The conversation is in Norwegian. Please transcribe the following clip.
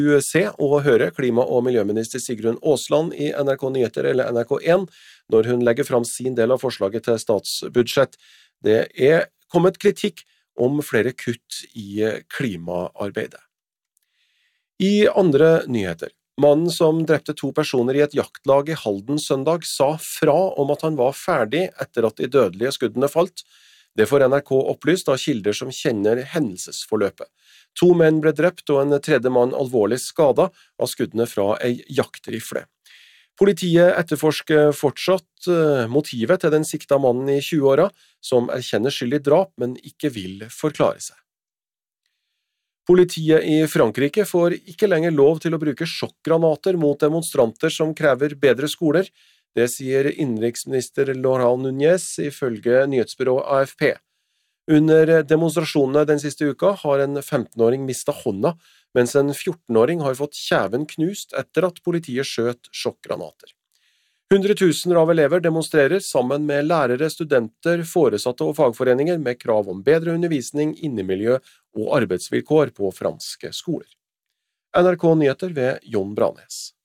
Se og høre klima- og miljøminister Sigrun Aasland i NRK Nyheter eller NRK1 når hun legger fram sin del av forslaget til statsbudsjett. Det kommet kritikk om flere kutt i klimaarbeidet. I andre nyheter. Mannen som drepte 2 personer i et jaktlag i Halden søndag sa fra om at han var ferdig etter at de dødelige skuddene falt. Det får NRK opplyst av kilder som kjenner hendelsesforløpet. 2 menn ble drept og en tredje mann alvorlig skadet av skuddene fra ei jaktrifle. Politiet etterforsker fortsatt motivet til den sikta mannen i 20-åra, som erkjenner skyld i drap, men ikke vil forklare seg. Politiet i Frankrike får ikke lenger lov til å bruke sjokkgranater mot demonstranter som krever bedre skoler. Det sier innenriksminister Laurent Nunez ifølge nyhetsbyrået AFP. Under demonstrasjonene den siste uka har en 15-åring mistet hånda, mens en 14-åring har fått kjeven knust etter at politiet skjøt sjokkgranater. 100 000 av elever demonstrerer sammen med lærere, studenter, foresatte og fagforeninger med krav om bedre undervisning, innemiljø og arbeidsvilkår på franske skoler. NRK Nyheter ved Jon Branes.